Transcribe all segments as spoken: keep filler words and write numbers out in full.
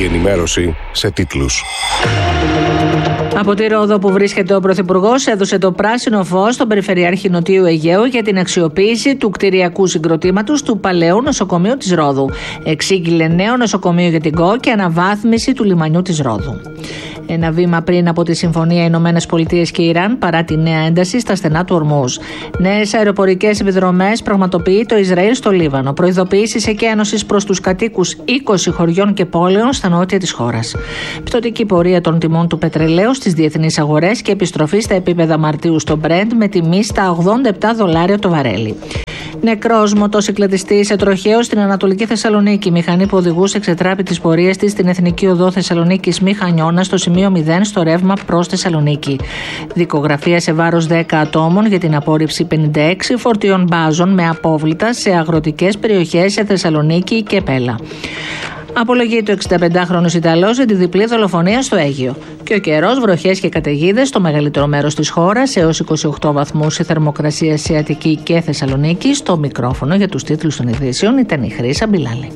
ενημέρωση σε τίτλους. Από τη Ρόδο που βρίσκεται ο Πρωθυπουργός έδωσε το πράσινο φως στον Περιφερειάρχη Νοτιού Αιγαίου για την αξιοποίηση του κτηριακού συγκροτήματος του παλαιού νοσοκομείου της Ρόδου. Εξήγηλε νέο νοσοκομείο για την ΚΟ και αναβάθμιση του λιμανιού της Ρόδου. Ένα βήμα πριν από τη συμφωνία Ηνωμένες Πολιτείες και Ιράν παρά τη νέα ένταση στα στενά του Ορμούζ. Νέες αεροπορικές επιδρομές πραγματοποιεί το Ισραήλ στο Λίβανο. Προειδοποιήσεις εκένωσης προς τους κατοίκους είκοσι χωριών και πόλεων στα νότια της χώρας. Πτωτική πορεία των τιμών του πετρελαίου στις διεθνείς αγορές και επιστροφή στα επίπεδα Μαρτίου στο Brent με τιμή στα ογδόντα επτά δολάρια το βαρέλι. Νεκρός μοτοσυκλετιστής σε τροχαίο στην Ανατολική Θεσσαλονίκη. Η μηχανή που οδηγούσε εξετράπη τις πορείες της στην Εθνική Οδό Θεσσαλονίκης Μηχανιώνα στο σημείο μηδέν στο ρεύμα προς Θεσσαλονίκη. Δικογραφία σε βάρος δέκα ατόμων για την απόρριψη πενήντα έξι φορτίων μπάζων με απόβλητα σε αγροτικές περιοχές σε Θεσσαλονίκη και Πέλα. Απολογείται ο εξηνταπεντάχρονος Ιταλός για τη διπλή δολοφονία στο Αίγυο. Και ο καιρός, βροχές και καταιγίδες στο μεγαλύτερο μέρος της χώρας, έως είκοσι οκτώ βαθμούς η θερμοκρασία σε Αττική και Θεσσαλονίκη. Στο μικρόφωνο για τους τίτλους των ειδήσεων ήταν η Χρύσα Μπιλάλη.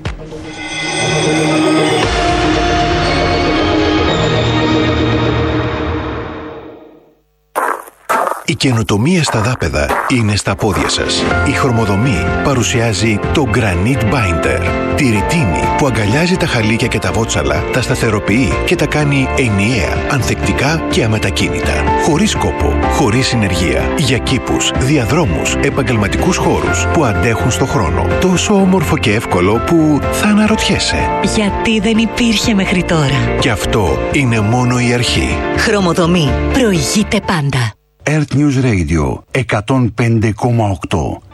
Η καινοτομία στα δάπεδα είναι στα πόδια σας. Η Χρωμοδομή παρουσιάζει το Granite Binder. Τη ρητίνη που αγκαλιάζει τα χαλίκια και τα βότσαλα, τα σταθεροποιεί και τα κάνει ενιαία, ανθεκτικά και αμετακίνητα. Χωρίς κόπο, χωρίς συνεργεία. Για κήπους, διαδρόμους, επαγγελματικούς χώρους που αντέχουν στο χρόνο. Τόσο όμορφο και εύκολο που θα αναρωτιέσαι. Γιατί δεν υπήρχε μέχρι τώρα. Και αυτό είναι μόνο η αρχή. Χρωμοδομή. Προηγείται πάντα. Earth News Radio εκατόν πέντε κόμμα οκτώ.